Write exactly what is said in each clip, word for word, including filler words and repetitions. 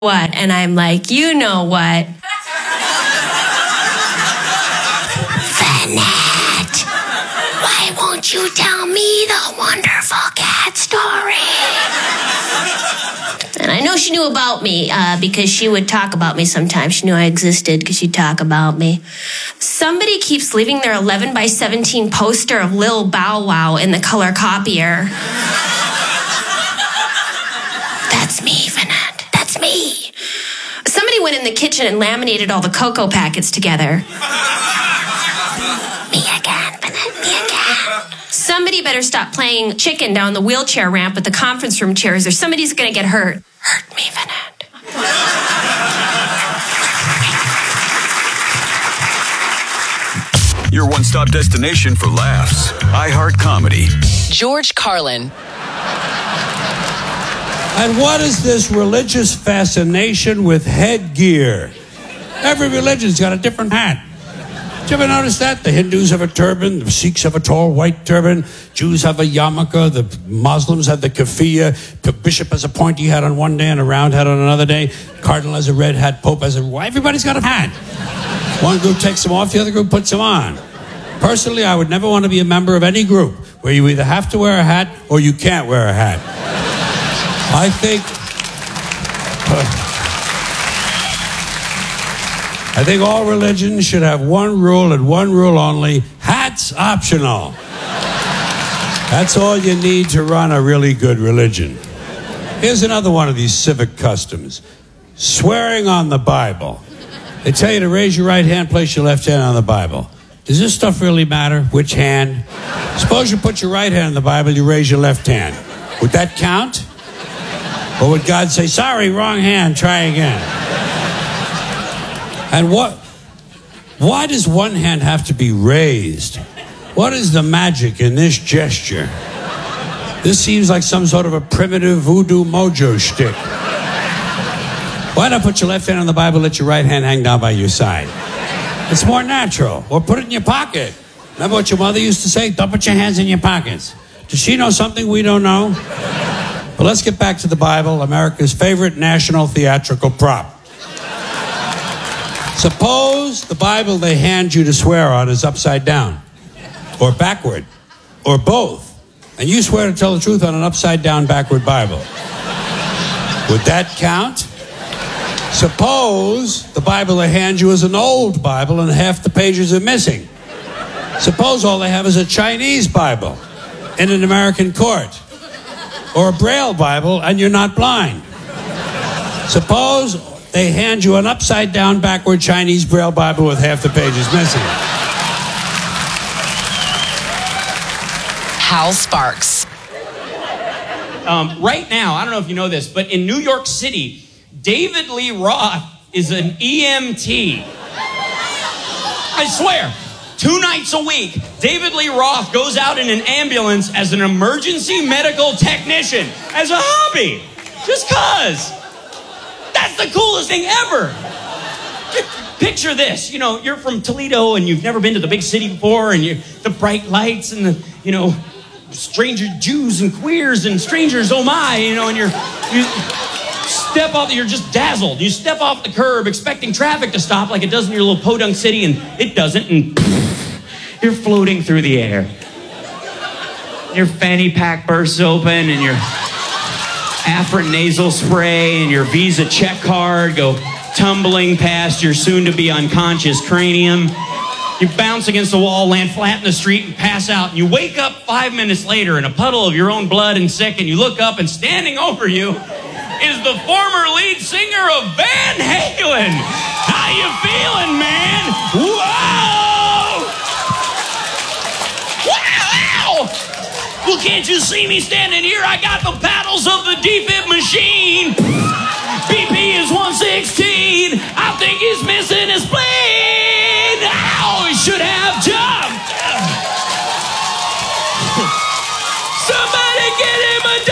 what? And I'm like, you know what? Vanette, why won't you tell me the wonderful cat story? And I know she knew about me uh, because she would talk about me sometimes. She knew I existed because she'd talk about me. Somebody keeps leaving their eleven by seventeen poster of Lil Bow Wow in the color copier. That's me, Vanette. That's me. Somebody went in the kitchen and laminated all the cocoa packets together. Me again, Vanette, me again. Somebody better stop playing chicken down the wheelchair ramp with the conference room chairs or somebody's gonna get hurt. Hurt me, Vanette. Your one-stop destination for laughs. iHeart Comedy. George Carlin. And what is this religious fascination with headgear? Every religion's got a different hat. Did you ever notice that? The Hindus have a turban, the Sikhs have a tall white turban, Jews have a yarmulke, the Muslims have the keffiyeh, the bishop has a pointy hat on one day and a round hat on another day, cardinal has a red hat, pope has a... Well, everybody's got a hat. One group takes them off, the other group puts them on. Personally, I would never want to be a member of any group where you either have to wear a hat or you can't wear a hat. I think... Uh, I think all religions should have one rule and one rule only. Hats optional. That's all you need to run a really good religion. Here's another one of these civic customs. Swearing on the Bible. They tell you to raise your right hand, place your left hand on the Bible. Does this stuff really matter? Which hand? Suppose you put your right hand on the Bible, you raise your left hand. Would that count? Or would God say, sorry, wrong hand, try again? And what, why does one hand have to be raised? What is the magic in this gesture? This seems like some sort of a primitive voodoo mojo shtick. Why not put your left hand on the Bible, let your right hand hang down by your side? It's more natural. Or put it in your pocket. Remember what your mother used to say? Don't put your hands in your pockets. Does she know something we don't know? But let's get back to the Bible, America's favorite national theatrical prop. Suppose the Bible they hand you to swear on is upside down, or backward, or both, and you swear to tell the truth on an upside down, backward Bible. Would that count? Suppose the Bible they hand you is an old Bible and half the pages are missing. Suppose all they have is a Chinese Bible in an American court, or a Braille Bible and you're not blind. Suppose they hand you an upside-down, backward Chinese Braille Bible with half the pages missing. Hal Sparks. Um, right now, I don't know if you know this, but in New York City, David Lee Roth is an E M T. I swear, two nights a week, David Lee Roth goes out in an ambulance as an emergency medical technician, as a hobby, just cause. That's the coolest thing ever. Picture this, you know, you're from Toledo and you've never been to the big city before, and you the bright lights and the, you know, stranger Jews and queers and strangers, oh my, you know, and you're, you step off, you're just dazzled. You step off the curb expecting traffic to stop like it does in your little podunk city, and it doesn't, and you're floating through the air. Your fanny pack bursts open and your Afrin nasal spray and your Visa check card go tumbling past your soon-to-be unconscious cranium. You bounce against the wall, land flat in the street, and pass out. And you wake up five minutes later in a puddle of your own blood and sick, and you look up, and standing over you is the former lead singer of Van Halen. How you feeling, man? Whoa! Wow! Well, can't you see me standing here? I got the paddles of the defib machine. B P is one sixteen. I think he's missing his spleen. Ow, he should have jumped. Somebody get him a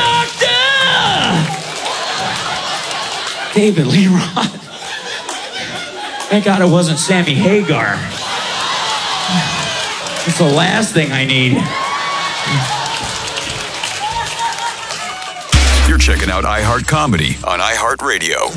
doctor. David Lee Roth. Thank God it wasn't Sammy Hagar. It's the last thing I need. You're checking out iHeart Comedy on iHeartRadio.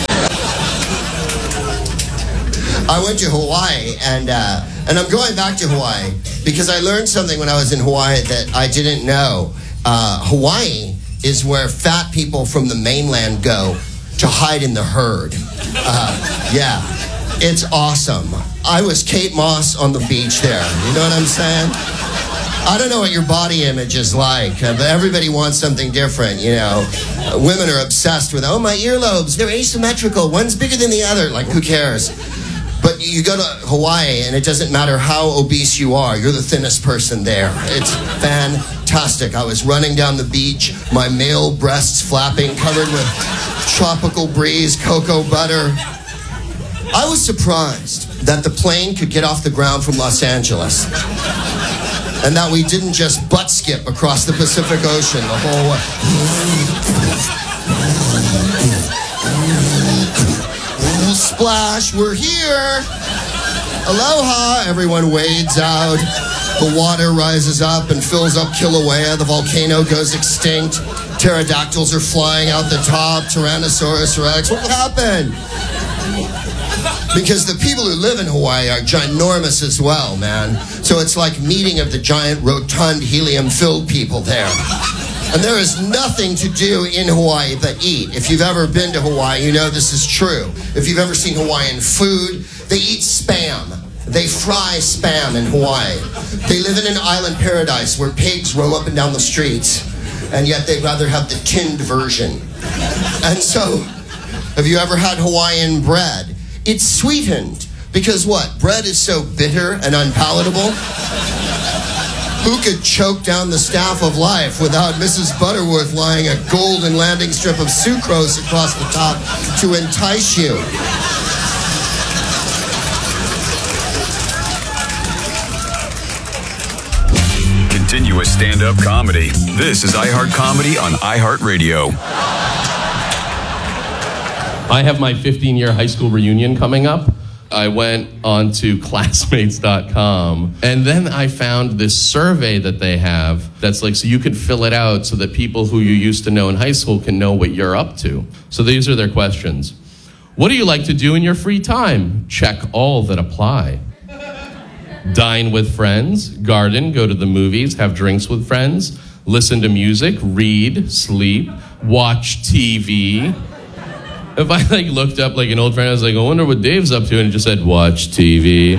I went to Hawaii, and uh, and I'm going back to Hawaii because I learned something when I was in Hawaii that I didn't know. Uh, Hawaii is where fat people from the mainland go to hide in the herd. Uh, yeah, it's awesome. I was Kate Moss on the beach there. You know what I'm saying? I don't know what your body image is like, uh, but everybody wants something different, you know. Uh, women are obsessed with, oh, my earlobes, they're asymmetrical. One's bigger than the other. Like, who cares? But you go to Hawaii, and it doesn't matter how obese you are. You're the thinnest person there. It's fantastic. I was running down the beach, my male breasts flapping, covered with tropical breeze, cocoa butter. I was surprised that the plane could get off the ground from Los Angeles, and that we didn't just butt skip across the Pacific Ocean the whole way. Splash, we're here. Aloha, everyone wades out. The water rises up and fills up Kilauea. The volcano goes extinct. Pterodactyls are flying out the top. Tyrannosaurus Rex. What happened? Because the people who live in Hawaii are ginormous as well, man. So it's like meeting of the giant, rotund, helium-filled people there. And there is nothing to do in Hawaii but eat. If you've ever been to Hawaii, you know this is true. If you've ever seen Hawaiian food, they eat Spam. They fry Spam in Hawaii. They live in an island paradise where pigs roam up and down the streets, and yet they'd rather have the tinned version. And so, have you ever had Hawaiian bread? It's sweetened. Because what? Bread is so bitter and unpalatable. Who could choke down the staff of life without Missus Butterworth lying a golden landing strip of sucrose across the top to entice you? Continuous stand-up comedy. This is iHeart Comedy on iHeartRadio. I have my fifteen-year high school reunion coming up. I went on to classmates dot com, and then I found this survey that they have that's like, so you can fill it out so that people who you used to know in high school can know what you're up to. So these are their questions. What do you like to do in your free time? Check all that apply. Dine with friends, garden, go to the movies, have drinks with friends, listen to music, read, sleep, watch T V. If I like looked up like an old friend, I was like, I wonder what Dave's up to, and it just said, watch T V.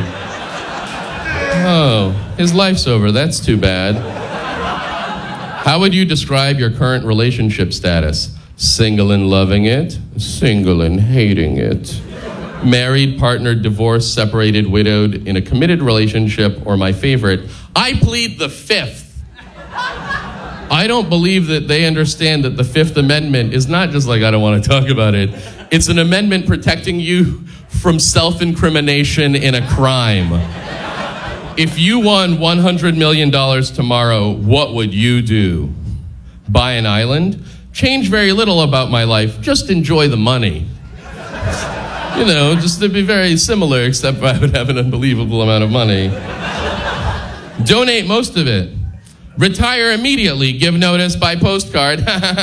Oh, his life's over. That's too bad. How would you describe your current relationship status? Single and loving it, single and hating it. Married, partnered, divorced, separated, widowed, in a committed relationship, or my favorite, I plead the fifth. I don't believe that they understand that the Fifth Amendment is not just like, I don't want to talk about it. It's an amendment protecting you from self-incrimination in a crime. If you won one hundred million dollars tomorrow, what would you do? Buy an island? Change very little about my life. Just enjoy the money. You know, just to be very similar, except I would have an unbelievable amount of money. Donate most of it. Retire immediately. Give notice by postcard.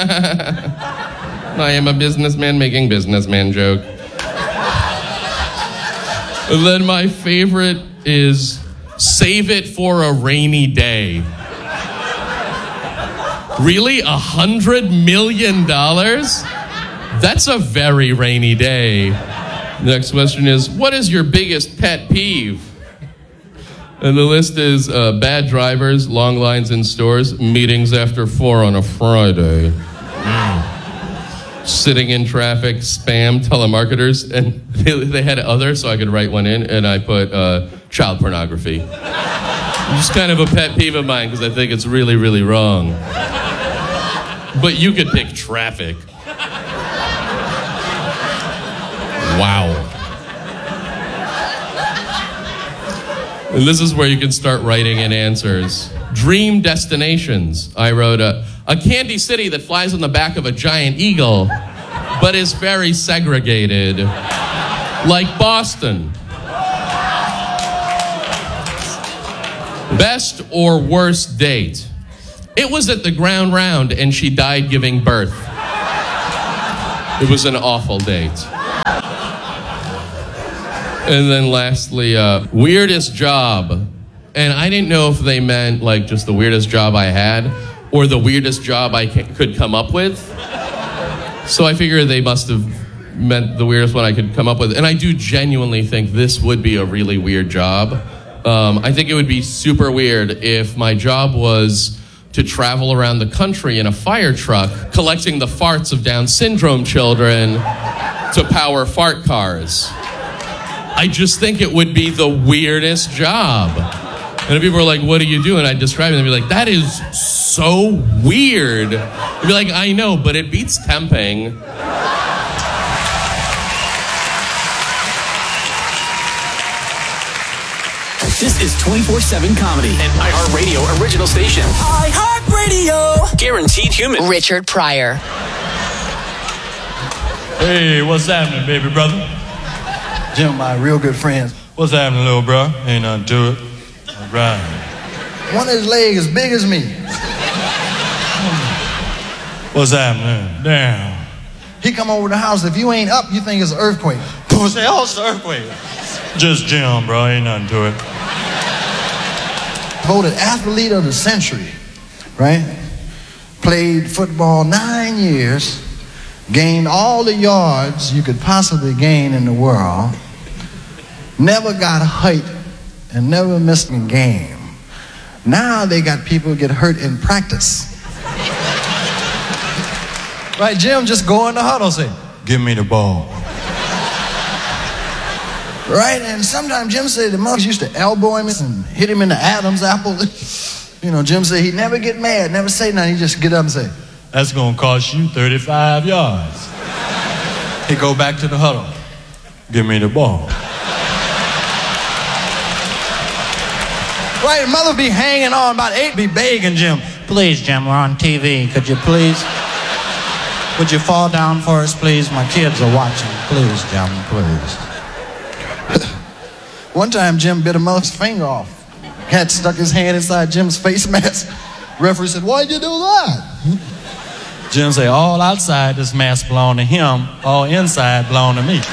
I am a businessman making businessman joke. And then my favorite is save it for a rainy day. Really? A hundred million dollars? That's a very rainy day. Next question is, what is your biggest pet peeve? And the list is uh, bad drivers, long lines in stores, meetings after four on a Friday. Mm. Sitting in traffic, spam, telemarketers, and they, they had other, so I could write one in, and I put uh, child pornography. Just kind of a pet peeve of mine, because I think it's really, really wrong. But you could pick traffic. Wow. And this is where you can start writing in answers. Dream destinations. I wrote a, a candy city that flies on the back of a giant eagle, but is very segregated, like Boston. Best or worst date? It was at the Ground Round and she died giving birth. It was an awful date. And then lastly, uh, weirdest job. And I didn't know if they meant like just the weirdest job I had or the weirdest job I ca- could come up with. So I figured they must have meant the weirdest one I could come up with. And I do genuinely think this would be a really weird job. Um, I think it would be super weird if my job was to travel around the country in a fire truck collecting the farts of Down syndrome children to power fart cars. I just think it would be the weirdest job. And if people are like, what do you do? And I describe it, and they'd be like, that is so weird. I'd be like, I know, but it beats temping. This is twenty-four seven Comedy, an iHeartRadio original station. iHeartRadio. Guaranteed human. Richard Pryor. Hey, what's happening, baby brother? Jim, my real good friends. What's happening, little bro? Ain't nothing to it. All right. One of his legs as big as me. What's happening? Damn. He come over the house. If you ain't up, you think it's an earthquake. What's the hell? It's an earthquake. Just Jim, bro. Ain't nothing to it. Voted athlete of the century, right? Played football nine years, gained all the yards you could possibly gain in the world, never got hurt and never missed a game. Now they got people get hurt in practice. Right, Jim, just go in the huddle, say, give me the ball. Right, and sometimes Jim said the monks used to elbow him and hit him in the Adam's apple. You know, Jim said he'd never get mad, never say nothing. He'd just get up and say, that's gonna cost you thirty-five yards. He'd go back to the huddle. Give me the ball. Right, mother be hanging on, about eight be begging Jim. Please, Jim, we're on T V. Could you please? Would you fall down for us, please? My kids are watching. Please, Jim, please. One time, Jim bit a mother's finger off. Cat stuck his hand inside Jim's face mask. Referee said, why'd you do that? Jim say, all outside this mask belong to him, all inside belong to me.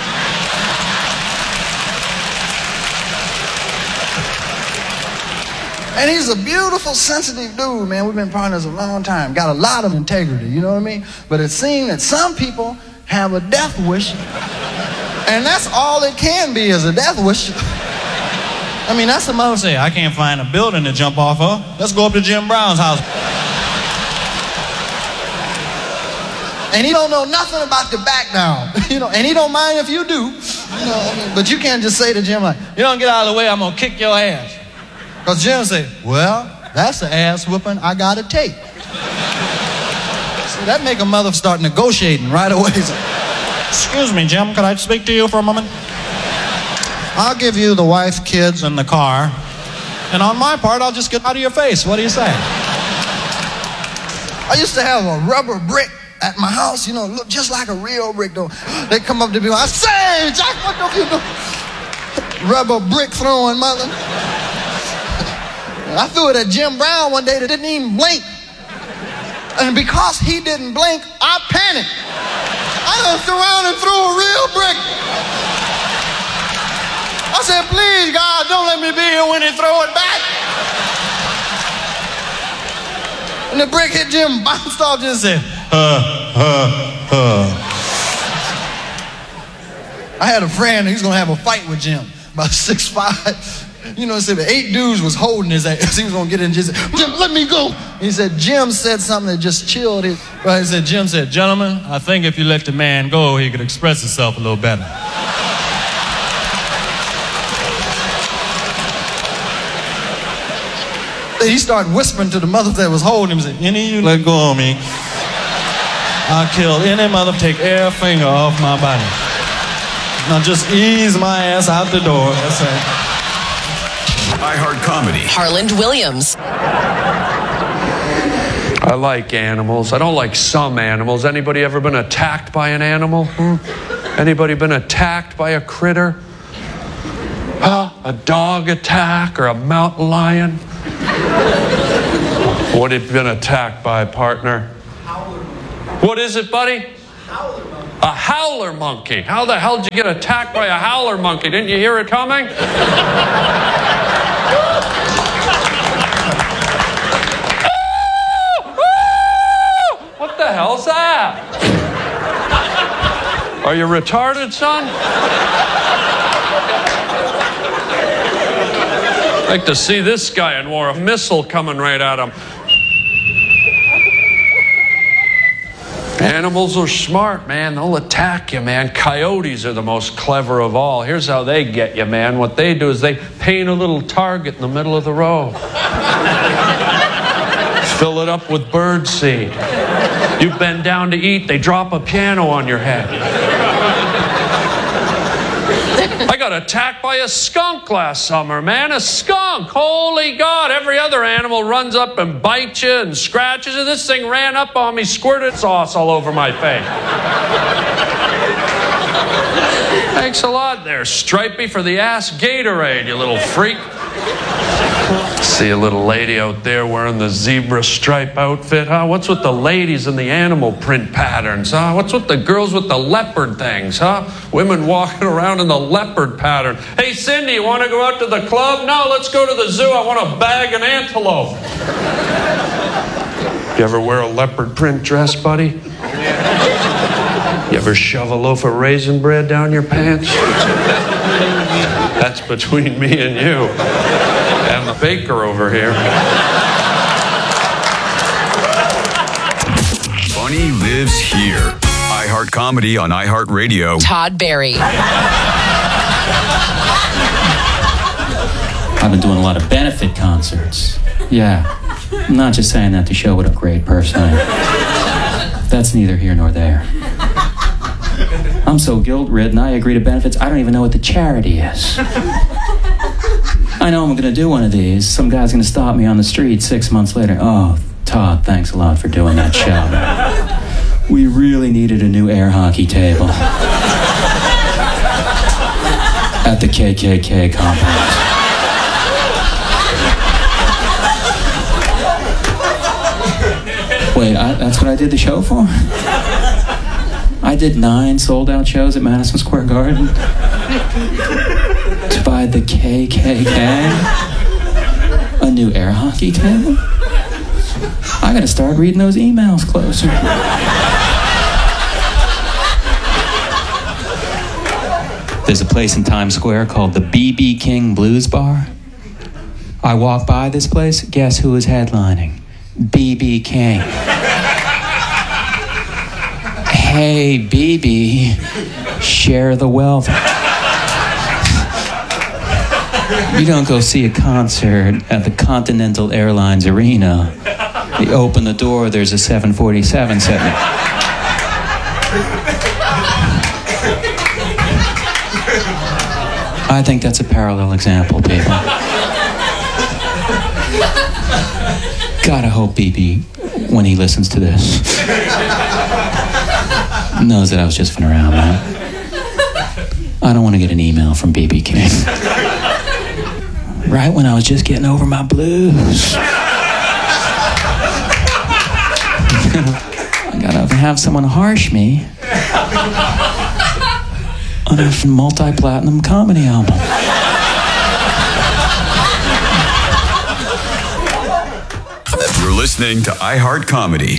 And he's a beautiful, sensitive dude, man. We've been partners a long time. Got a lot of integrity, you know what I mean? But it seems that some people have a death wish, and that's all it can be is a death wish. I mean, that's the mother say, I can't find a building to jump off of. Let's go up to Jim Brown's house. And he don't know nothing about the back down. You know, and he don't mind if you do. You know, I mean, but you can't just say to Jim like, you don't get out of the way, I'm gonna kick your ass. Because Jim say, well, that's the ass whooping I gotta take. See, that make a mother start negotiating right away. Excuse me, Jim, could I speak to you for a moment? I'll give you the wife, kids, in the car. And on my part, I'll just get out of your face. What do you say? I used to have a rubber brick at my house, you know, look just like a real brick though. They come up to me, I say, Jack, what the you do? Rubber brick throwing mother. I threw it at Jim Brown one day that didn't even blink. And because he didn't blink, I panicked. I done threw around and threw a real brick. I said, please, God, don't let me be here when he throw it back. And the brick hit Jim, bounced off, just said, uh, uh, uh. I had a friend, he was going to have a fight with Jim, about six five. You know, said eight dudes was holding his ass. He was going to get in and just said, Jim, let me go. He said, Jim said something that just chilled his. Right, he said, Jim said, gentlemen, I think if you let the man go, he could express himself a little better. He started whispering to the mother that was holding him. He said, any of you let go of me, I'll kill any mother, take every finger off my body. Now just ease my ass out the door. That's right. iHeart Comedy. Harland Williams. I like animals. I don't like some animals. Anybody ever been attacked by an animal? Hmm? Anybody been attacked by a critter? Huh? A dog attack or a mountain lion? What have you been attacked by, partner? What is it, buddy? A howler monkey. How the hell did you get attacked by a howler monkey? Didn't you hear it coming? What the hell's that? Are you retarded, son? I'd like to see this guy and wore a missile coming right at him. Animals are smart, man. They'll attack you, man. Coyotes are the most clever of all. Here's how they get you, man. What they do is they paint a little target in the middle of the road. Fill it up with bird seed. You bend down to eat, they drop a piano on your head. I got attacked by a skunk last summer, man. A skunk. Holy God. Every other animal runs up and bites you and scratches you. This thing ran up on me, squirted sauce all over my face. Thanks a lot there, Stripey, for the ass Gatorade, you little freak. See a little lady out there wearing the zebra stripe outfit, huh? What's with the ladies in the animal print patterns, huh? What's with the girls with the leopard things, huh? Women walking around in the leopard pattern. Hey, Cindy, you want to go out to the club? No, let's go to the zoo. I want to bag an antelope. You ever wear a leopard print dress, buddy? You ever shove a loaf of raisin bread down your pants? That's between me and you. And the baker over here. Funny lives here. iHeart Comedy on iHeartRadio. Todd Barry. I've been doing a lot of benefit concerts. Yeah. I'm not just saying that to show what a great person I am. That's neither here nor there. I'm so guilt-ridden, I agree to benefits, I don't even know what the charity is. I know I'm going to do one of these. Some guy's going to stop me on the street six months later. Oh, Todd, thanks a lot for doing that show. We really needed a new air hockey table. At the K K K compound. Wait, I, that's what I did the show for? I did nine sold-out shows at Madison Square Garden to buy the K K K a new air hockey table. I gotta start reading those emails closer. There's a place in Times Square called the B B King Blues Bar. I walk by this place, guess who is headlining? B B King. Hey, B B, share the wealth. You don't go see a concert at the Continental Airlines Arena. You open the door, there's a seven forty-seven sitting. I think that's a parallel example, people. Gotta hope B B, when he listens to this, knows that I was just fooling around, man. I don't want to get an email from B B King. Right when I was just getting over my blues. I gotta have someone harsh me on a multi-platinum comedy album. You're listening to iHeart Comedy.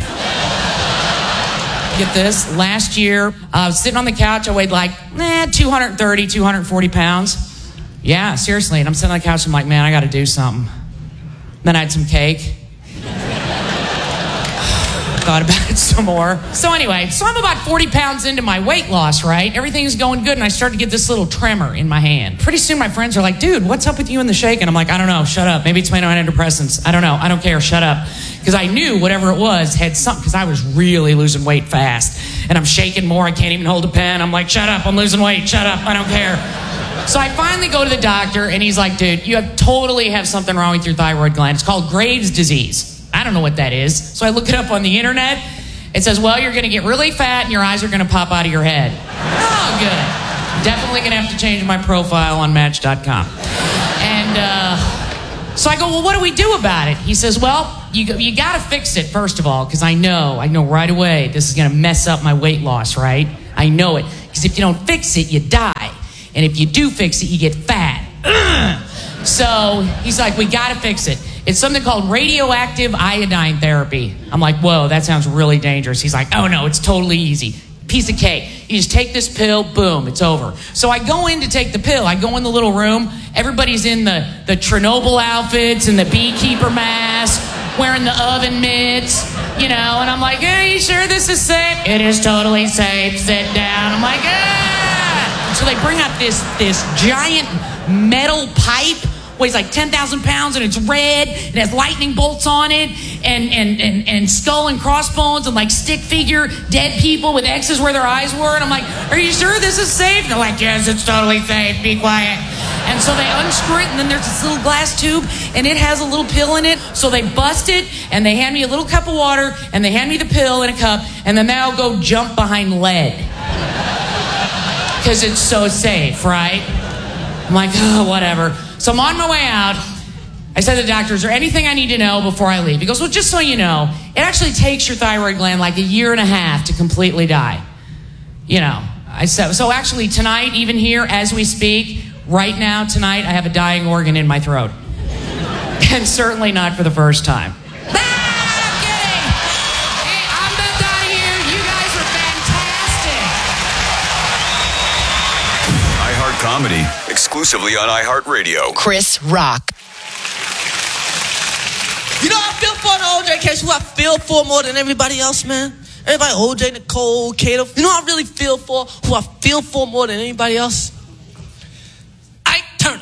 Get this, last year, I was sitting on the couch, I weighed like, eh, two thirty, two forty pounds. Yeah, seriously, and I'm sitting on the couch, I'm like, man, I gotta do something. Then I had some cake. Thought about it some more. So anyway, so I'm about forty pounds into my weight loss, right? Everything's going good, and I start to get this little tremor in my hand. Pretty soon my friends are like, dude, what's up with you and the shake? And I'm like, I don't know, shut up. Maybe it's my antidepressants. I don't know, I don't care, shut up. Because I knew whatever it was had something, because I was really losing weight fast. And I'm shaking more, I can't even hold a pen. I'm like, shut up, I'm losing weight, shut up, I don't care. So I finally go to the doctor, and he's like, dude, you have totally have something wrong with your thyroid gland. It's called Graves' disease. I don't know what that is. So I look it up on the internet. It says, well, you're going to get really fat and your eyes are going to pop out of your head. Oh, good. Definitely going to have to change my profile on Match dot com. And uh, so I go, well, what do we do about it? He says, well, you, you got to fix it, first of all, because I know, I know right away this is going to mess up my weight loss, right? I I know it. Because if you don't fix it, you die. And if you do fix it, you get fat. Ugh. So he's like, we got to fix it. It's something called radioactive iodine therapy. I'm like, whoa, that sounds really dangerous. He's like, oh no, it's totally easy. Piece of cake. You just take this pill, boom, it's over. So I go in to take the pill. I go in the little room. Everybody's in the, the Chernobyl outfits and the beekeeper mask, wearing the oven mitts, you know, and I'm like, are you sure this is safe? It is totally safe. Sit down. I'm like, ah! So they bring up this, this giant metal pipe, weighs like ten thousand pounds, and it's red, it has lightning bolts on it, and, and, and, and skull and crossbones, and like stick figure dead people with X's where their eyes were, and I'm like, are you sure this is safe? And they're like, yes, it's totally safe, be quiet. And so they unscrew it, and then there's this little glass tube, and it has a little pill in it, so they bust it, and they hand me a little cup of water, and they hand me the pill in a cup, and then they'll go jump behind lead. Because it's so safe, right? I'm like, oh, whatever. So I'm on my way out. I said to the doctor, is there anything I need to know before I leave? He goes, well, just so you know, it actually takes your thyroid gland like a year and a half to completely die. You know, I said, so actually tonight, even here as we speak, right now, tonight, I have a dying organ in my throat. And certainly not for the first time. Comedy, exclusively on iHeartRadio. Chris Rock. You know, I feel for the O J case. Who I feel for more than everybody else, man? Everybody, O J, Nicole, Kato. You know who I really feel for? Who I feel for more than anybody else? Ike Turner.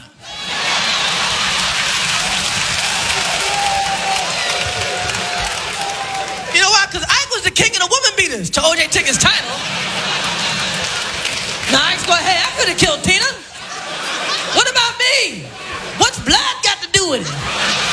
You know why? Because Ike was the king of the woman beaters till O J took his title. Now Ike's going, hey, I could have killed Tina. What about me? What's blood got to do with it?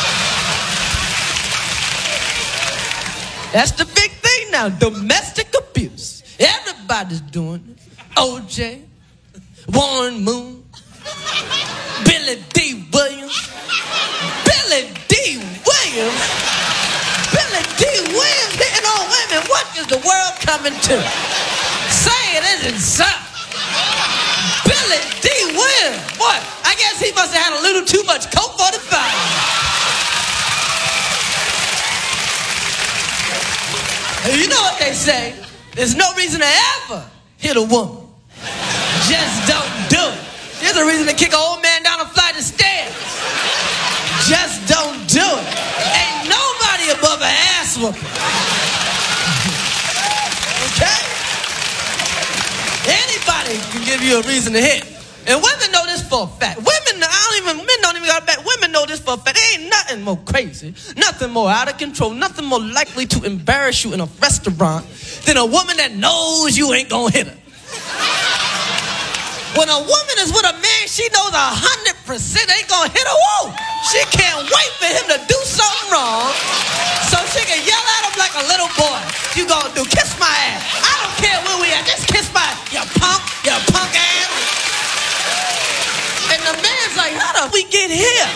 That's the big thing now, domestic abuse. Everybody's doing it. O J, Warren Moon, Billy D. Williams, Billy D. Williams, Billy D. Williams hitting on women. What is the world coming to? Say it isn't so. Billy D. Williams. Boy, I guess he must have had a little too much Coke forty-five. You know what they say? There's no reason to ever hit a woman. Just don't do it. There's a reason to kick an old man down a flight of stairs. Just don't do it. Ain't nobody above an ass whooping. Okay? Anybody can give you a reason to hit. And women know this for a fact. Women, I don't even, men don't even got back. Women know this for a fact. There ain't nothing more crazy, nothing more out of control, nothing more likely to embarrass you in a restaurant than a woman that knows you ain't gonna hit her. When a woman is with a man, she knows a hundred percent ain't gonna hit her. Woo! She can't wait for him to do something wrong so she can yell at him like a little boy. You gonna do, kiss my ass. I don't care where we at, just kiss my ass. You punk, you punk ass. And the man's like, how did we get here?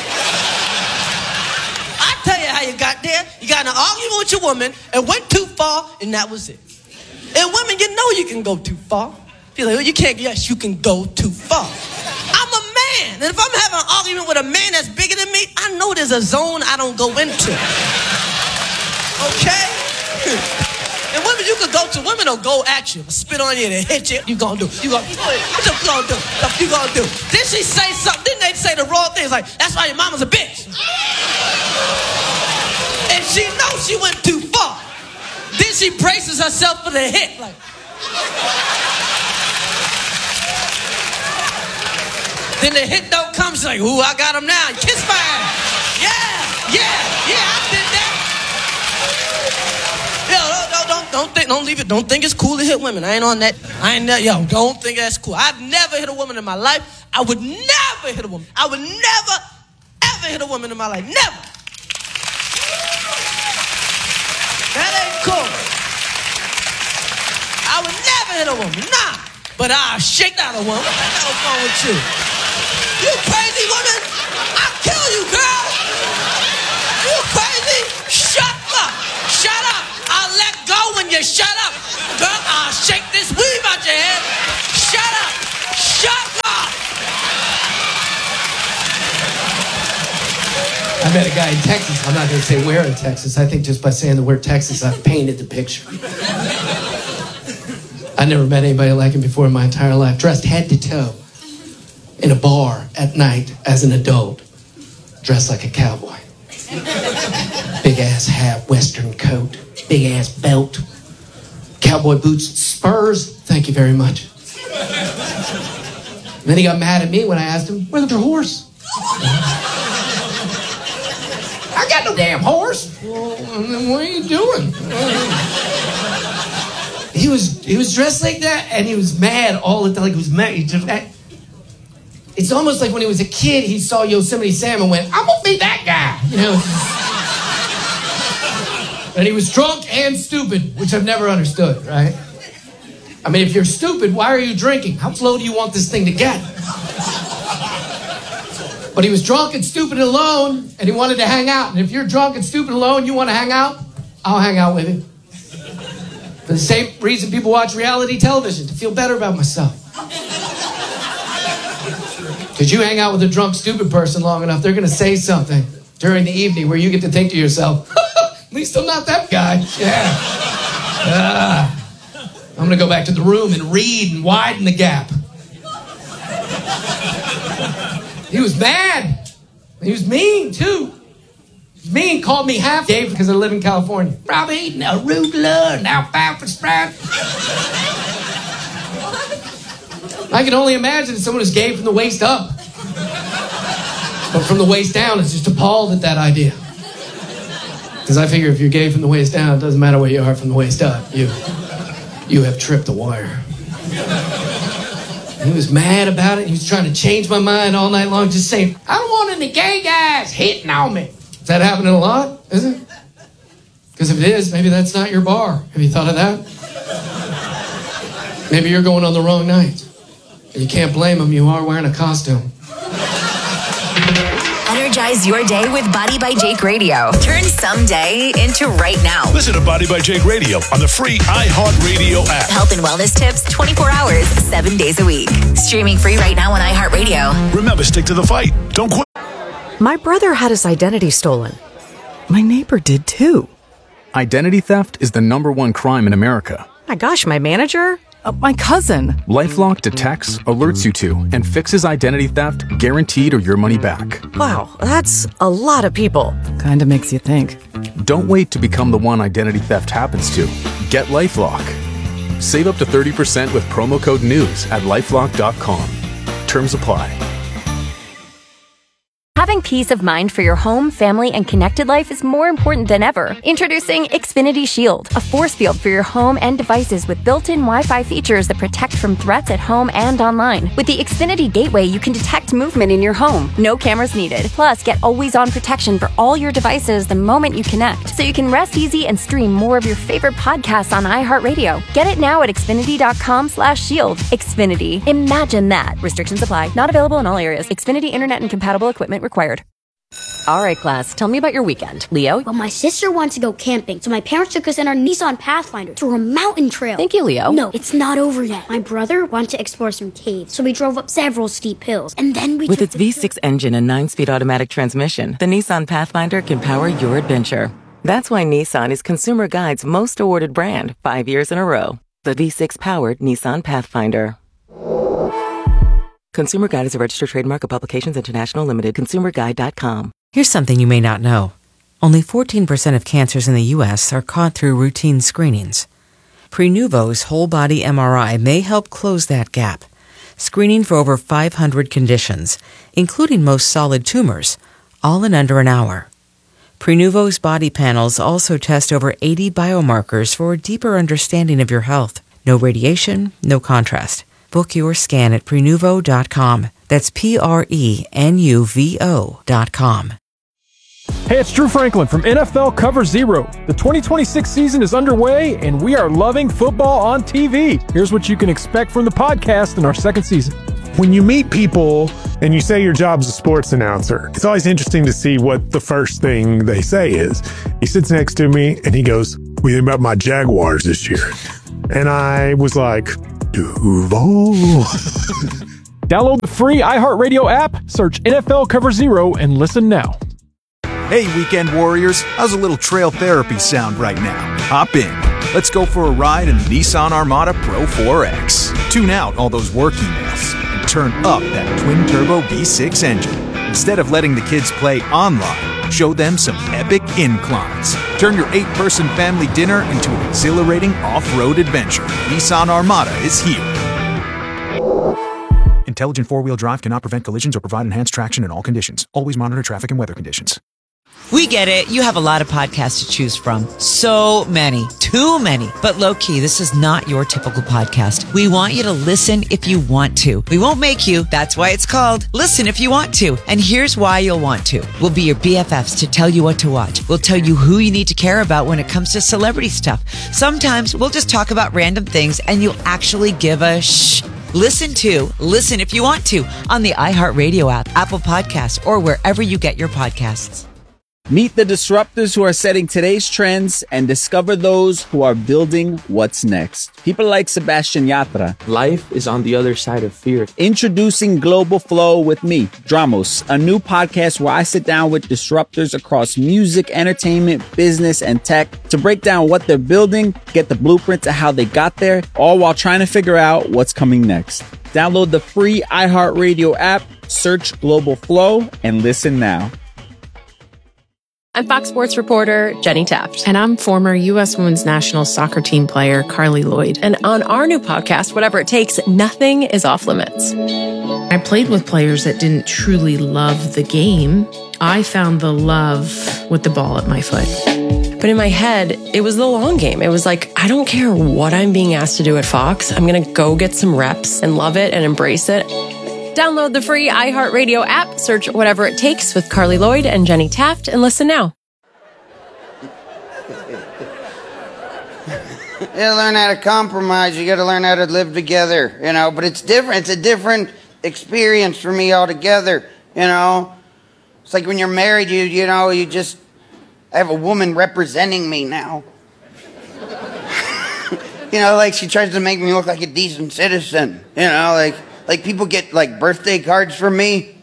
I tell you how you got there. You got in an argument with your woman and went too far, and that was it. And women, you know you can go too far. You're like, well, you can't, yes, you can go too far. I'm a man, and if I'm having an argument with a man that's bigger than me, I know there's a zone I don't go into. Okay? And women, you can go to, women will go at you, spit on you, they hit you. You gonna do? You gonna do? What you gonna do? What you gonna do? Then she say something, didn't they say the wrong things? Like, that's why your mama's a bitch. And she knows she went too far. Then she braces herself for the hit, like. Then the hit don't come, she's like, ooh, I got him now. Kiss my ass. Yeah, yeah, yeah, I did that. Yo, don't, don't, don't, don't think, don't leave it. Don't think it's cool to hit women. I ain't on that. I ain't that. Yo, don't think that's cool. I've never hit a woman in my life. I would never hit a woman. I would never, ever hit a woman in my life. Never. That ain't cool. I would never hit a woman. Nah. But I'll shake out a woman. What the hell's wrong with you? You crazy woman? I'll kill you, girl. You crazy? Shut up. Shut up. I'll let go when you shut up. drunk, I'll shake this weave out your head. Shut up. Shut up. I met a guy in Texas. I'm not going to say where in Texas. I think just by saying the word Texas, I've painted the picture. I never met anybody like him before in my entire life. Dressed head to toe in a bar at night as an adult. Dressed like a cowboy. Big ass hat, western coat, big ass belt, cowboy boots, spurs. Thank you very much. And then he got mad at me when I asked him, "Where's your horse?" "I got no damn horse." "Well, then what are you doing?" He was he was dressed like that, and he was mad all the time. Like he was mad. He just, it's almost like when he was a kid, he saw Yosemite Sam and went, "I'm gonna be that guy," you know. And he was drunk and stupid, which I've never understood, right? I mean, if you're stupid, why are you drinking? How slow do you want this thing to get? But he was drunk and stupid and alone, and he wanted to hang out. And if you're drunk and stupid and alone, you want to hang out, I'll hang out with you. For the same reason people watch reality television, to feel better about myself. Because you hang out with a drunk, stupid person long enough, they're going to say something during the evening where you get to think to yourself, at least I'm not that guy. Yeah. Uh, I'm going to go back to the room and read and widen the gap. He was mad. He was mean, too. He was mean, called me half gay because I live in California. Probably eating arugula and alfalfa sprout. I can only imagine if someone is gay from the waist up. But from the waist down, it's just appalled at that idea. Because I figure if you're gay from the waist down, it doesn't matter where you are from the waist up. You, you have tripped the wire. And he was mad about it. He was trying to change my mind all night long, just saying, "I don't want any gay guys hitting on me." Is that happening a lot? Is it? Because if it is, maybe that's not your bar. Have you thought of that? Maybe you're going on the wrong night. And you can't blame him. You are wearing a costume. Energize your day with Body by Jake Radio. Turn someday into right now. Listen to Body by Jake Radio on the free iHeartRadio app. Health and wellness tips twenty-four hours, seven days a week. Streaming free right now on iHeartRadio. Remember, stick to the fight. Don't quit. My brother had his identity stolen. My neighbor did too. Identity theft is the number one crime in America. My gosh, my manager? Uh, my cousin. LifeLock detects, alerts you to, and fixes identity theft guaranteed or your money back. Wow, that's a lot of people. Kinda makes you think. Don't wait to become the one identity theft happens to. Get LifeLock. Save up to thirty percent with promo code NEWS at lifelock dot com. Terms apply. Having peace of mind for your home, family, and connected life is more important than ever. Introducing Xfinity Shield, a force field for your home and devices with built-in Wi-Fi features that protect from threats at home and online. With the Xfinity Gateway, you can detect movement in your home. No cameras needed. Plus, get always-on protection for all your devices the moment you connect, so you can rest easy and stream more of your favorite podcasts on iHeartRadio. Get it now at Xfinity.com slash shield. Xfinity. Imagine that. Restrictions apply. Not available in all areas. Xfinity Internet and compatible equipment required. All right, class, tell me about your weekend. Leo? Well, my sister wanted to go camping, so my parents took us in our Nissan Pathfinder to a mountain trail. Thank you, Leo. No, it's not over yet. My brother wanted to explore some caves, so we drove up several steep hills, and then we With its V six engine and nine-speed automatic transmission, the Nissan Pathfinder can power your adventure. That's why Nissan is Consumer Guide's most awarded brand five years in a row. The V six-powered Nissan Pathfinder. Consumer Guide is a registered trademark of Publications International Limited. consumer guide dot com. Here's something you may not know. Only fourteen percent of cancers in the U S are caught through routine screenings. Prenuvo's whole-body M R I may help close that gap, screening for over five hundred conditions, including most solid tumors, all in under an hour. Prenuvo's body panels also test over eighty biomarkers for a deeper understanding of your health. No radiation, no contrast. Book your scan at prenuvo dot com. That's P R E N U V O dot com. Hey, it's Drew Franklin from N F L Cover Zero. The twenty twenty-six season is underway, and we are loving football on T V. Here's what you can expect from the podcast in our second season. When you meet people and you say your job's a sports announcer, it's always interesting to see what the first thing they say is. He sits next to me and he goes, "What do you think about my Jaguars this year?" And I was like, Duval. Download the free iHeartRadio app, search N F L Cover Zero, and listen now. Hey, weekend warriors, how's a little trail therapy sound right now? Hop in. Let's go for a ride in the Nissan Armada Pro four X. Tune out all those work emails and turn up that twin-turbo V six engine. Instead of letting the kids play online, show them some epic inclines. Turn your eight-person family dinner into an exhilarating off-road adventure. Nissan Armada is here. Intelligent four-wheel drive cannot prevent collisions or provide enhanced traction in all conditions. Always monitor traffic and weather conditions. We get it. You have a lot of podcasts to choose from. So many. Too many. But low-key, this is not your typical podcast. We want you to listen if you want to. We won't make you. That's why it's called Listen If You Want To. And here's why you'll want to. We'll be your B F Fs to tell you what to watch. We'll tell you who you need to care about when it comes to celebrity stuff. Sometimes we'll just talk about random things and you'll actually give a shh. Listen to Listen If You Want To on the iHeartRadio app, Apple Podcasts, or wherever you get your podcasts. Meet the disruptors who are setting today's trends and discover those who are building what's next. People like Sebastian Yatra. Life is on the other side of fear. Introducing Global Flow with me, Dramos, a new podcast where I sit down with disruptors across music, entertainment, business, and tech to break down what they're building, get the blueprint to how they got there, all while trying to figure out what's coming next. Download the free iHeartRadio app, search Global Flow, and listen now. I'm Fox Sports reporter Jenny Taft. And I'm former U S Women's National Soccer Team player Carly Lloyd. And on our new podcast, Whatever It Takes, nothing is off limits. I played with players that didn't truly love the game. I found the love with the ball at my foot. But in my head, it was the long game. It was like, I don't care what I'm being asked to do at Fox. I'm going to go get some reps and love it and embrace it. Download the free iHeartRadio app, search Whatever It Takes with Carly Lloyd and Jenny Taft, and listen now. You gotta learn how to compromise. You gotta learn how to live together, you know. But it's different. It's a different experience for me altogether, you know. It's like when you're married, you you know, you just... I have a woman representing me now. You know, like she tries to make me look like a decent citizen, you know, like... Like, people get, like, birthday cards from me.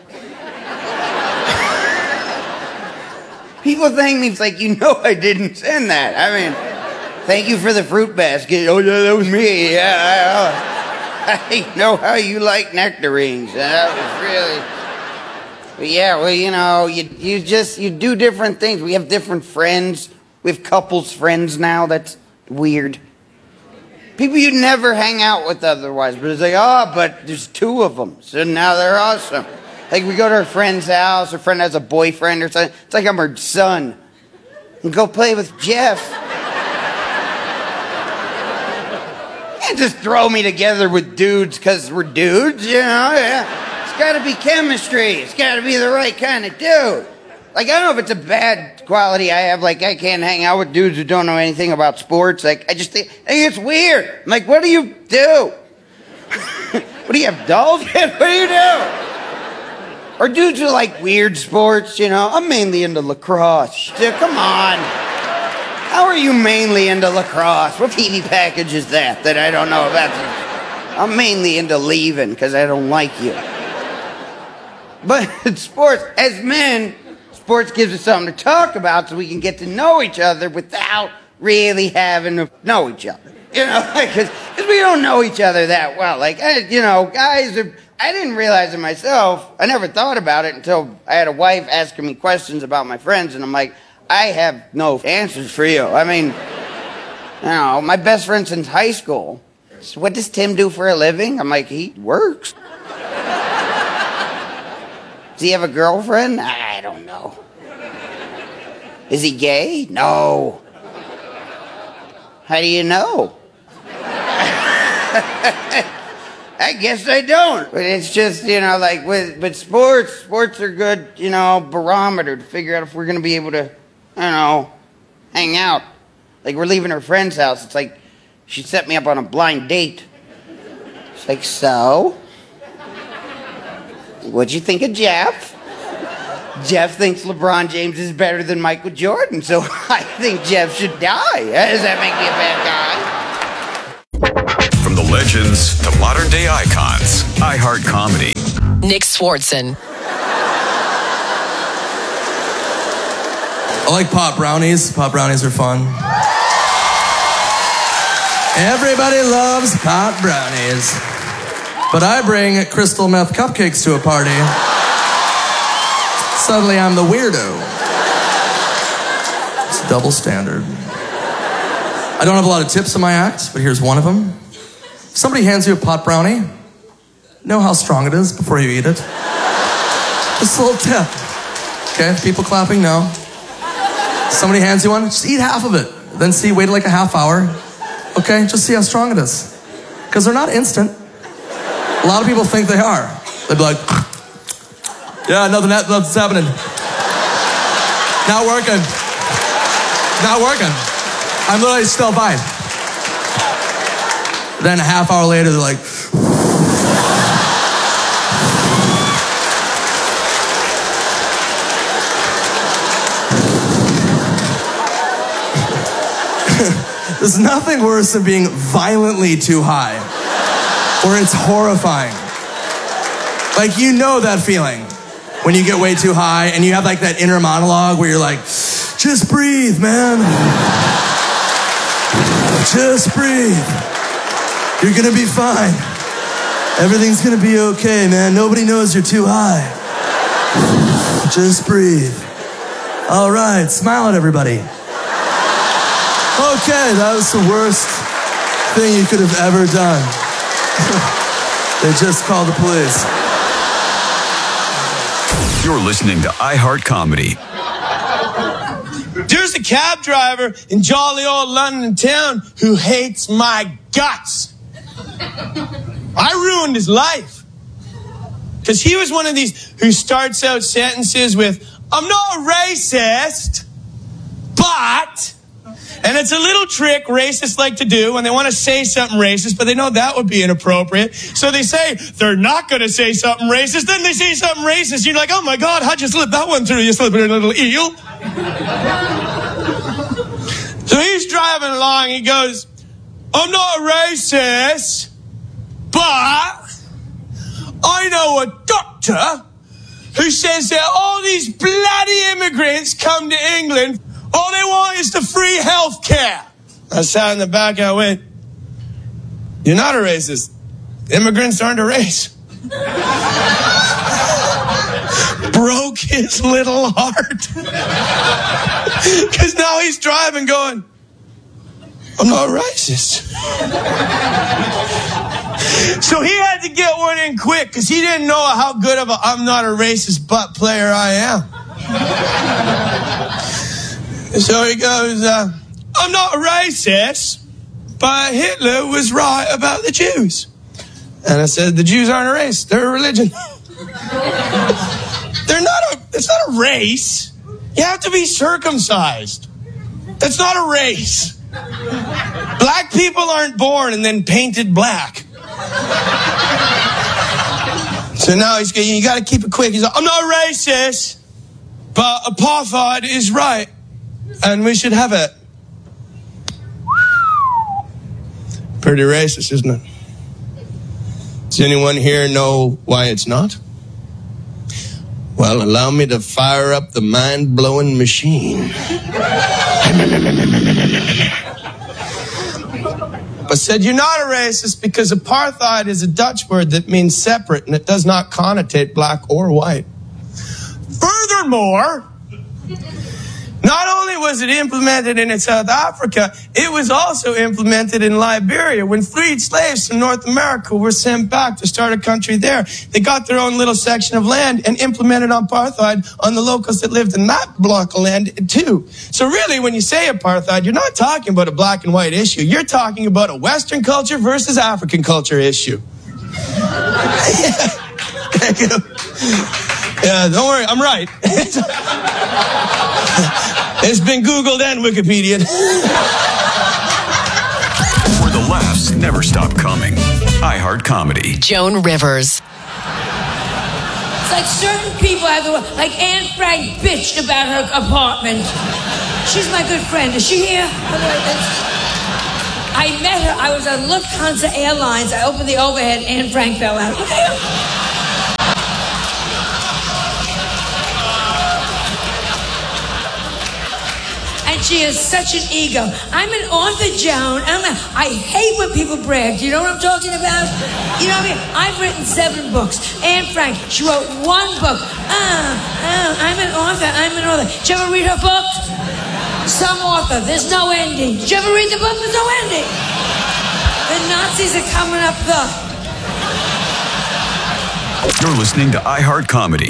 People thank me. It's like, you know I didn't send that. I mean, thank you for the fruit basket. Oh, yeah, that was me. Yeah, I, I know how you like nectarines. And that was really... But yeah, well, you know, you, you just, you do different things. We have different friends. We have couples friends now. That's weird. People you'd never hang out with otherwise, but it's like, oh, but there's two of them, so now they're awesome. Like, we go to our friend's house, her friend has a boyfriend or something, it's like I'm her son. And go play with Jeff. You can't just throw me together with dudes because we're dudes, you know? Yeah. It's gotta be chemistry, it's gotta be the right kind of dude. Like, I don't know if it's a bad quality I have. Like, I can't hang out with dudes who don't know anything about sports. Like, I just think, I think it's weird. I'm like, what do you do? What do you have, dolls? What do you do? Or dudes who like weird sports, you know? I'm mainly into lacrosse. Dude, come on. How are you mainly into lacrosse? What T V package is that that I don't know about? I'm mainly into leaving because I don't like you. But sports, as men... Sports gives us something to talk about so we can get to know each other without really having to know each other. You know, because we don't know each other that well. Like, I, you know, guys are... I didn't realize it myself. I never thought about it until I had a wife asking me questions about my friends, and I'm like, I have no answers for you. I mean, you know, my best friend since high school. So what does Tim do for a living? I'm like, he works. Does he have a girlfriend? I don't know. Is he gay? No. How do you know? I guess I don't. But it's just, you know, like with, but sports, sports are good, you know, barometer to figure out if we're going to be able to, I don't know, hang out. Like, we're leaving her friend's house. It's like, she set me up on a blind date. It's like, so? What'd you think of Jeff? Jeff thinks LeBron James is better than Michael Jordan, so I think Jeff should die. Does that make me a bad guy? legends to modern day icons. iHeart Comedy. Nick Swartzen. I like pop brownies. Pop brownies are fun. Everybody loves pop brownies. But I bring crystal meth cupcakes to a party. Suddenly I'm the weirdo. It's a double standard. I don't have a lot of tips in my act, but here's one of them. If somebody hands you a pot brownie, know how strong it is before you eat it. Just a little tip. Okay, people clapping, no. Somebody hands you one, just eat half of it. Then see, wait like a half hour. Okay, just see how strong it is. Because they're not instant. A lot of people think they are. They'd be like, yeah, nothing, nothing's happening. Not working. Not working. I'm literally still fine. Then a half hour later, they're like, there's nothing worse than being violently too high, or it's horrifying. Like, you know that feeling when you get way too high and you have like that inner monologue where you're like, just breathe, man. Just breathe. You're gonna be fine. Everything's gonna be okay, man. Nobody knows you're too high. Just breathe. All right, smile at everybody. Okay, that was the worst thing you could have ever done. They just called the police. You're listening to iHeart Comedy. There's a cab driver in jolly old London town who hates my guts. I ruined his life. Because he was one of these who starts out sentences with, I'm not a racist, but... And it's a little trick racists like to do when they want to say something racist, but they know that would be inappropriate. So they say they're not going to say something racist. Then they say something racist. You're like, oh my God, how'd you slip that one through, you slippery little eel? So he's driving along. He goes, I'm not a racist, but I know a doctor who says that all these bloody immigrants come to England, all they want is the free health care. I sat in the back, I went, you're not a racist. Immigrants aren't a race. Broke his little heart. Because now he's driving going, I'm not racist. So he had to get one in quick because he didn't know how good of a I'm not a racist butt player I am. So he goes, uh, I'm not a racist, but Hitler was right about the Jews. And I said, the Jews aren't a race. They're a religion. They're not a, it's not a race. You have to be circumcised. That's not a race. Black people aren't born and then painted black. So now he's you got to keep it quick. He's like, I'm not a racist, but apartheid is right. And we should have it. Pretty racist, isn't it? Does anyone here know why it's not? Well, allow me to fire up the mind-blowing machine. I said, you're not a racist because apartheid is a Dutch word that means separate, and it does not connotate black or white. Furthermore, not only was it implemented in South Africa, it was also implemented in Liberia when freed slaves from North America were sent back to start a country there. They got their own little section of land and implemented apartheid on the locals that lived in that block of land too. So really, when you say apartheid, you're not talking about a black and white issue. You're talking about a Western culture versus African culture issue. Thank you. Yeah, don't worry, I'm right. It's been Googled and Wikipedia. Where the laughs never stop coming. iHeart Comedy. Joan Rivers. It's like certain people have the, like Anne Frank bitched about her apartment. She's my good friend. Is she here? I met her. I was on Lufthansa Airlines. I opened the overhead. Anne Frank fell out. And she has such an ego. I'm an author, Joan. I'm a, I hate when people brag. Do you know what I'm talking about? You know what I mean? I've written seven books. Anne Frank, she wrote one book. Ah, ah, I'm an author. I'm an author. Did you ever read her book? Some author. There's no ending. Did you ever read the book? There's no ending. The Nazis are coming up the... You're listening to iHeart Comedy.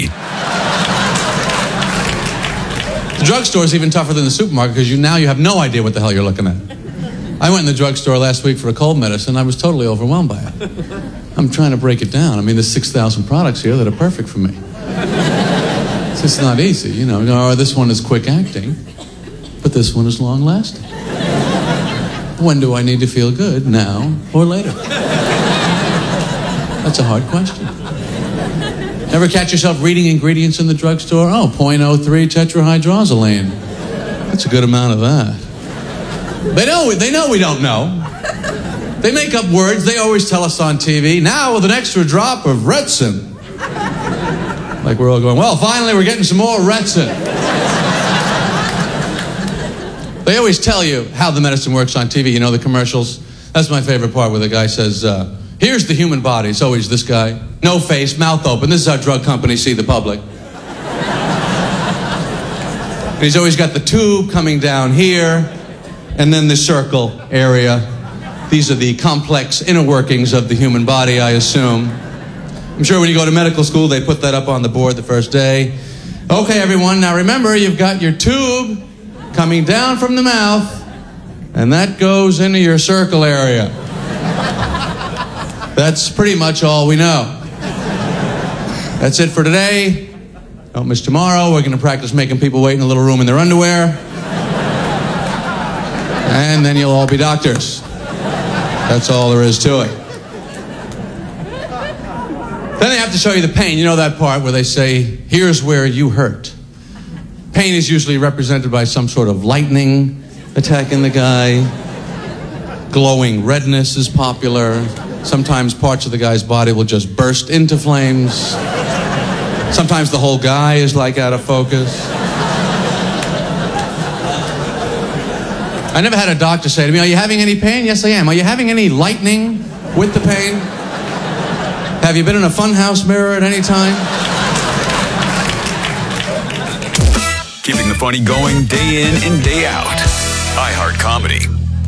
The drugstore is even tougher than the supermarket because you now you have no idea what the hell you're looking at. I went in the drugstore last week for a cold medicine. I was totally overwhelmed by it. I'm trying to break it down. I mean, there's six thousand products here that are perfect for me. It's just not easy, you know. Oh, this one is quick acting, but this one is long lasting. When do I need to feel good, now or later? That's a hard question. Ever catch yourself reading ingredients in the drugstore? Oh, zero point zero three tetrahydrozoline. That's a good amount of that. They know, they know we don't know. They make up words. They always tell us on T V, now with an extra drop of Retsin. Like we're all going, well, finally we're getting some more Retsin. They always tell you how the medicine works on T V. You know the commercials? That's my favorite part where the guy says, uh, here's the human body. It's always this guy. No face, mouth open. This is how drug companies see the public. And he's always got the tube coming down here, and then the circle area. These are the complex inner workings of the human body, I assume. I'm sure when you go to medical school, they put that up on the board the first day. Okay, everyone, now remember, you've got your tube coming down from the mouth, and that goes into your circle area. That's pretty much all we know. That's it for today. Don't miss tomorrow. We're going to practice making people wait in a little room in their underwear. And then you'll all be doctors. That's all there is to it. Then they have to show you the pain. You know that part where they say, here's where you hurt. Pain is usually represented by some sort of lightning attacking the guy. Glowing redness is popular. Sometimes parts of the guy's body will just burst into flames. Sometimes the whole guy is like out of focus. I never had a doctor say to me, are you having any pain? Yes, I am. Are you having any lightning with the pain? Have you been in a funhouse mirror at any time? Keeping the funny going day in and day out. iHeart Comedy.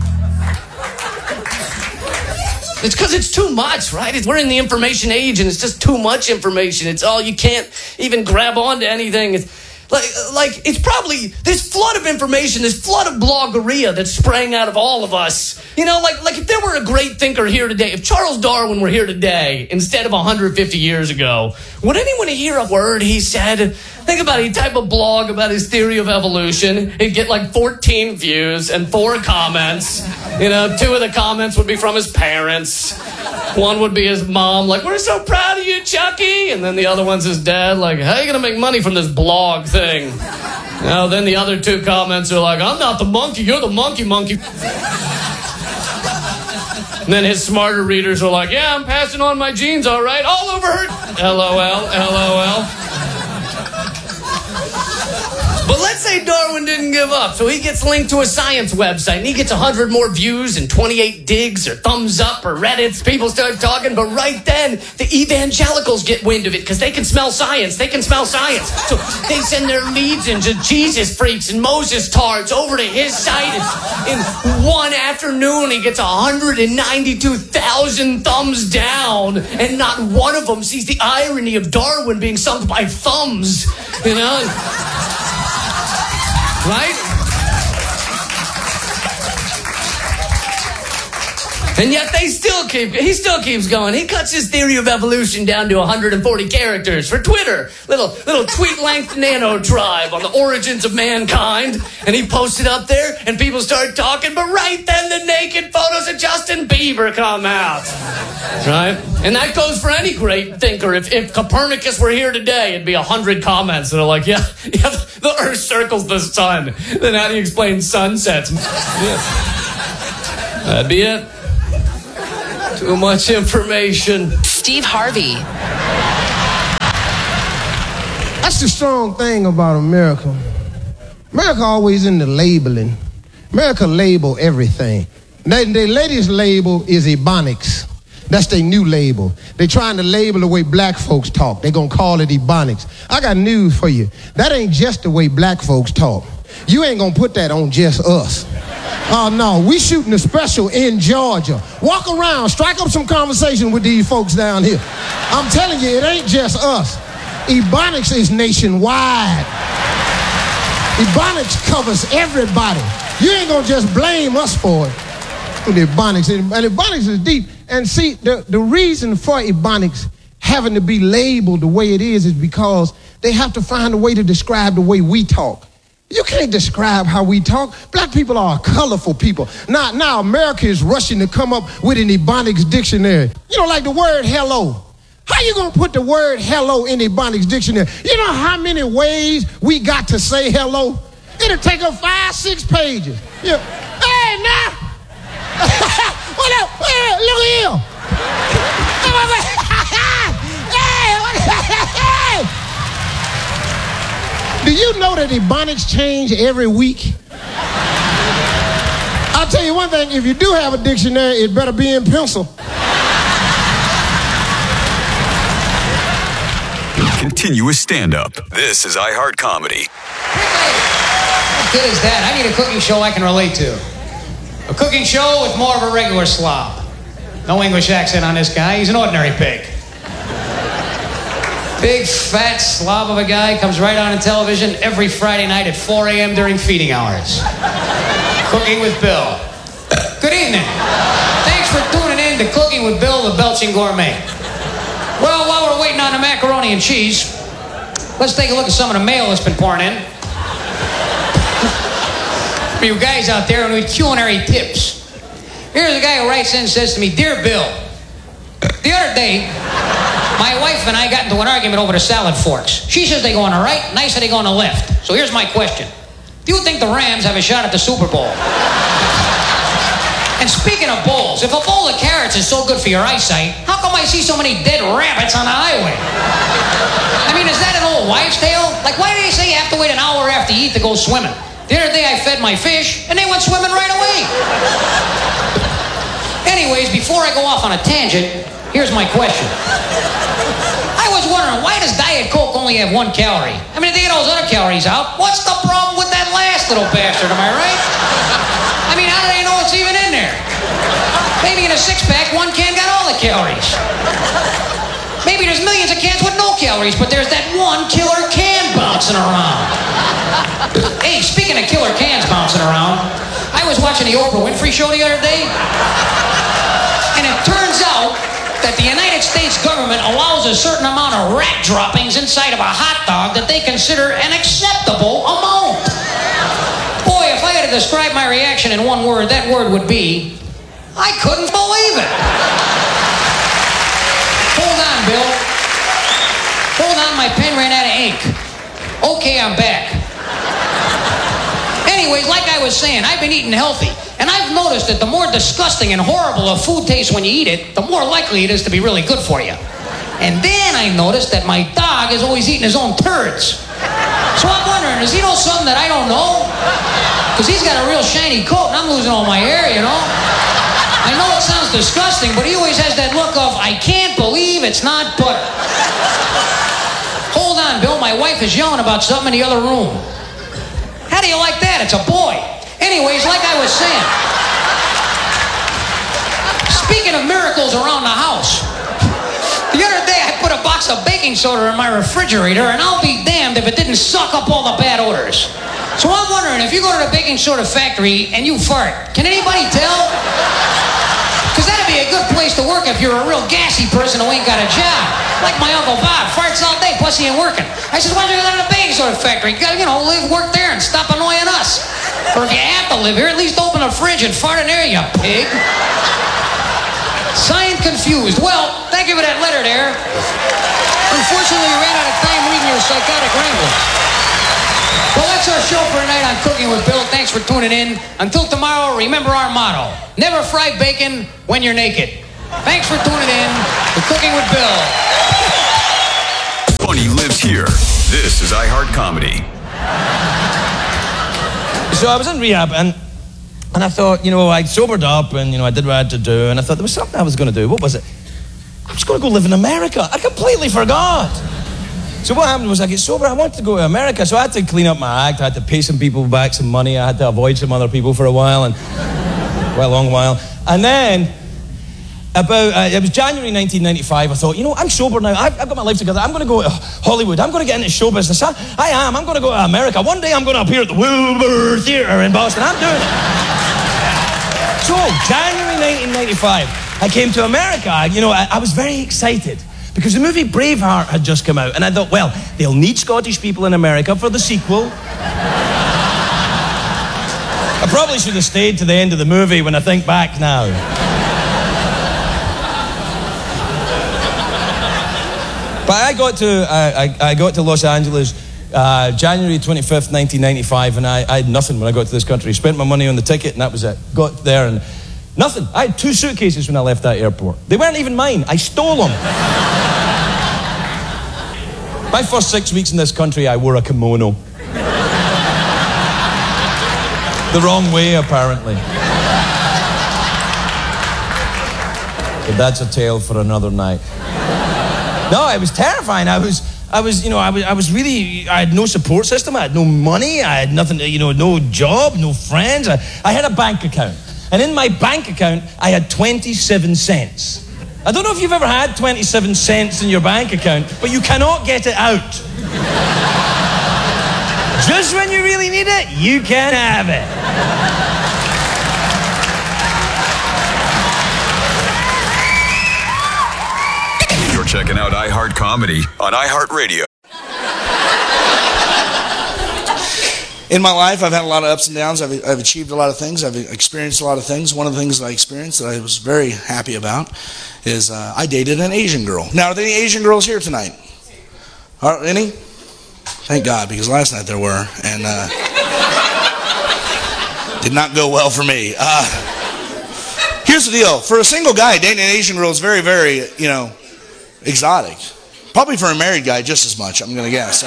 It's because it's too much, right? It's, we're in the information age, and it's just too much information. It's all, you can't even grab onto anything. It's like, like it's probably this flood of information, this flood of bloggeria that sprang out of all of us. You know, like, like if there were a great thinker here today, if Charles Darwin were here today instead of one hundred fifty years ago, would anyone hear a word he said? Think about it. He'd type a blog about his theory of evolution. He'd get like fourteen views and four comments. You know, two of the comments would be from his parents. One would be his mom, like, we're so proud of you, Chucky. And then the other one's his dad, like, how are you going to make money from this blog thing? You know, then the other two comments are like, I'm not the monkey, you're the monkey monkey. And then his smarter readers are like, yeah, I'm passing on my genes, all right. All over her. LOL, LOL. But let's say Darwin didn't give up, so he gets linked to a science website, and he gets one hundred more views and twenty-eight digs or thumbs up or Reddits. People start talking, but right then, the evangelicals get wind of it because they can smell science. They can smell science. So they send their leads into Jesus freaks and Moses tards over to his site. In one afternoon, he gets one hundred ninety-two thousand thumbs down, and not one of them sees the irony of Darwin being sunk by thumbs, you know? Right? And yet they still keep, he still keeps going. He cuts his theory of evolution down to one hundred forty characters for Twitter. Little, little tweet-length nano tribe on the origins of mankind. And he posts it up there, and people start talking, but right then the naked photos of Justin Bieber come out. Right? And that goes for any great thinker. If, if Copernicus were here today, it'd be a hundred comments that are like, yeah, yeah, the Earth circles the sun. Then how do you explain sunsets? Yeah. That'd be it. Too much information. Steve Harvey. That's the strong thing about America. America always into labeling. America label everything. Their, their latest label is Ebonics. That's their new label. They're trying to label the way black folks talk. They're going to call it Ebonics. I got news for you. That ain't just the way black folks talk. You ain't going to put that on just us. Oh, uh, no. We shooting a special in Georgia. Walk around. Strike up some conversation with these folks down here. I'm telling you, it ain't just us. Ebonics is nationwide. Ebonics covers everybody. You ain't going to just blame us for it. The Ebonics. And Ebonics is deep. And see, the, the reason for Ebonics having to be labeled the way it is is because they have to find a way to describe the way we talk. You can't describe how we talk. Black people are a colorful people. Now, now America is rushing to come up with an Ebonics dictionary. You know, like the word hello. How you gonna put the word hello in Ebonics dictionary? You know how many ways we got to say hello? It'll take up five, six pages. Yeah. Hey, now. What up? Hey, look at you. Hey, what? Hey. Do you know that Ebonics change every week? I'll tell you one thing, if you do have a dictionary, it better be in pencil. Continuous stand-up. This is iHeart Comedy. How good is that? I need a cooking show I can relate to. A cooking show with more of a regular slob. No English accent on this guy. He's an ordinary pig. Big, fat slob of a guy comes right on in television every Friday night at four a.m. during feeding hours. Cooking with Bill. Good evening. Thanks for tuning in to Cooking with Bill, the Belching Gourmet. Well, while we're waiting on the macaroni and cheese, let's take a look at some of the mail that's been pouring in. For you guys out there who need culinary tips. Here's a guy who writes in and says to me, Dear Bill, the other day, my wife and I got into an argument over the salad forks. She says they go on the right, and I say they go on the left. So here's my question. Do you think the Rams have a shot at the Super Bowl? And speaking of bowls, if a bowl of carrots is so good for your eyesight, how come I see so many dead rabbits on the highway? I mean, is that an old wives' tale? Like, why do they say you have to wait an hour after you eat to go swimming? The other day I fed my fish, and they went swimming right away. Anyways, before I go off on a tangent, here's my question. I was wondering, why does Diet Coke only have one calorie? I mean, if they get all those other calories out, what's the problem with that last little bastard, am I right? I mean, how do they know it's even in there? Maybe in a six-pack, one can got all the calories. Maybe there's millions of cans with no calories, but there's that one killer can bouncing around. Hey, speaking of killer cans bouncing around, I was watching the Oprah Winfrey Show the other day, and it turns out that the United States government allows a certain amount of rat droppings inside of a hot dog that they consider an acceptable amount. Boy, if I had to describe my reaction in one word, that word would be, I couldn't believe it. Hold on, Bill. Hold on, my pen ran out of ink. Okay, I'm back. Anyways, like I was saying, I've been eating healthy. And I've noticed that the more disgusting and horrible a food tastes when you eat it, the more likely it is to be really good for you. And then I noticed that my dog is always eating his own turds. So I'm wondering, does he know something that I don't know? Because he's got a real shiny coat and I'm losing all my hair, you know? I know it sounds disgusting, but he always has that look of, I can't believe it's not butter. Hold on, Bill, my wife is yelling about something in the other room. How do you like that? It's a boy. Anyways, like I was saying, speaking of miracles around the house, the other day I put a box of baking soda in my refrigerator, and I'll be damned if it didn't suck up all the bad odors. So I'm wondering, if you go to the baking soda factory and you fart, can anybody tell? Because that'd be a good place to work if you're a real gassy person who ain't got a job. Like my Uncle Bob, farts all day, plus he ain't working. I said, why don't you go to the baking soda factory? You gotta, you know, live, work there and stop annoying us. Or if you have to live here, at least open a fridge and fart in there, you pig. Signed, Confused. Well, thank you for that letter there. Unfortunately, we ran out of time reading your psychotic ramble. Well, that's our our show for tonight on Cooking with Bill. Thanks for tuning in. Until tomorrow, remember our motto. Never fry bacon when you're naked. Thanks for tuning in to Cooking with Bill. Funny lives here. This is iHeart Comedy. So I was in rehab, and and I thought, you know, I sobered up, and, you know, I did what I had to do, and I thought there was something I was going to do. What was it? I was going to go live in America. I completely forgot. So what happened was I get sober. I wanted to go to America, so I had to clean up my act. I had to pay some people back some money. I had to avoid some other people for a while, and well, a long while. And then, about uh, it was January nineteen ninety-five. I thought, you know, I'm sober now. I've, I've got my life together. I'm going to go to Hollywood. I'm going to get into show business. I, I am. I'm going to go to America. One day I'm going to appear at the Wilbur Theatre in Boston. I'm doing it. So, January nineteen ninety-five, I came to America. You know, I, I was very excited because the movie Braveheart had just come out, and I thought, well, they'll need Scottish people in America for the sequel. I probably should have stayed to the end of the movie when I think back now. But I got to uh, I, I got to Los Angeles uh, January twenty-fifth, nineteen ninety-five, and I, I had nothing when I got to this country. Spent my money on the ticket, and that was it. Got there and nothing. I had two suitcases when I left that airport. They weren't even mine. I stole them. My first six weeks in this country, I wore a kimono. The wrong way, apparently. But that's a tale for another night. No, it was terrifying. I was, I was, you know, I was, I was really, I had no support system. I had no money. I had nothing, you know, no job, no friends. I, I had a bank account. And in my bank account, I had twenty-seven cents. I don't know if you've ever had twenty-seven cents in your bank account, but you cannot get it out. Just when you really need it, you can have it. You're checking out iHeart Comedy on iHeartRadio. In my life, I've had a lot of ups and downs. I've, I've achieved a lot of things. I've experienced a lot of things. One of the things that I experienced that I was very happy about is uh, I dated an Asian girl. Now, are there any Asian girls here tonight? Are any? Thank God, because last night there were, and uh, did not go well for me. Uh, here's the deal. For a single guy, dating an Asian girl is very, very, you know, exotic. Probably for a married guy, just as much, I'm going to guess.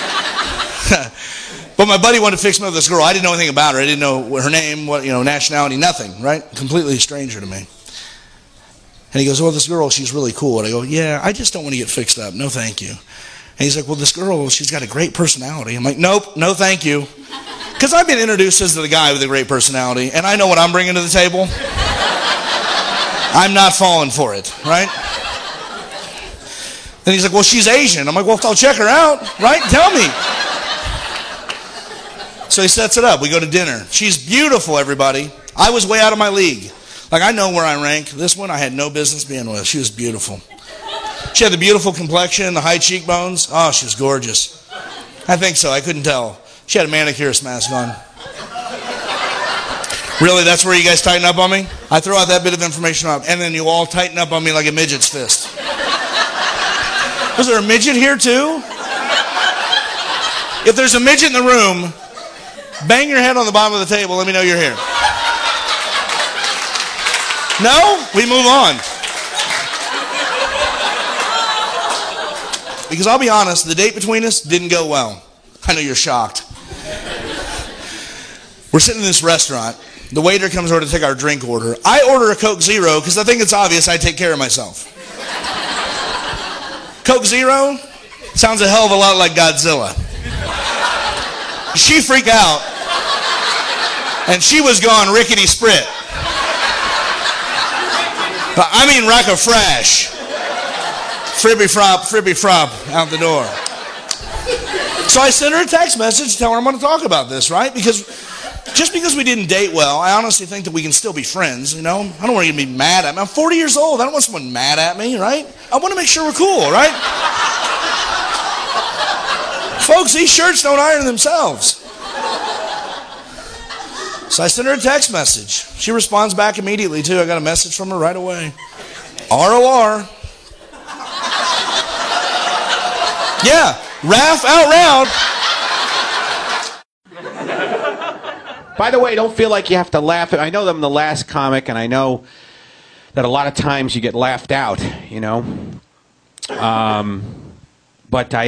But my buddy wanted to fix me with this girl. I didn't know anything about her. I didn't know her name, what, you know, nationality, nothing, right? Completely a stranger to me. And he goes, oh, this girl, she's really cool. And I go, yeah, I just don't want to get fixed up. No, thank you. And he's like, well, this girl, she's got a great personality. I'm like, nope, no, thank you. Because I've been introduced as the guy with a great personality, and I know what I'm bringing to the table. I'm not falling for it, right? Then he's like, well, she's Asian. I'm like, well, I'll check her out, right? Tell me. So he sets it up. We go to dinner. She's beautiful, everybody. I was way out of my league. Like, I know where I rank. This one I had no business being with. She was beautiful. She had the beautiful complexion, the high cheekbones. Oh, she was gorgeous. I think so. I couldn't tell. She had a manicurist mask on. Really, that's where you guys tighten up on me? I throw out that bit of information up, and then you all tighten up on me like a midget's fist. Was there a midget here, too? If there's a midget in the room, bang your head on the bottom of the table. Let me know you're here. No? We move on. Because I'll be honest, the date between us didn't go well. I know you're shocked. We're sitting in this restaurant. The waiter comes over to take our drink order. I order a Coke Zero because I think it's obvious I take care of myself. Coke Zero sounds a hell of a lot like Godzilla. She freaked out. And she was gone rickety sprit. I mean rack of frash. Fribby frop, fribby frop, out the door. So I sent her a text message to tell her I'm going to talk about this, right? Because just because we didn't date well, I honestly think that we can still be friends, you know? I don't want you to be mad at me. I'm forty years old. I don't want someone mad at me, right? I want to make sure we're cool, right? Folks, these shirts don't iron themselves. So I sent her a text message. She responds back immediately, too. I got a message from her right away. R O R. Yeah, Raph out round. By the way, don't feel like you have to laugh. I know I'm the last comic, and I know that a lot of times you get laughed out, you know. Um, but I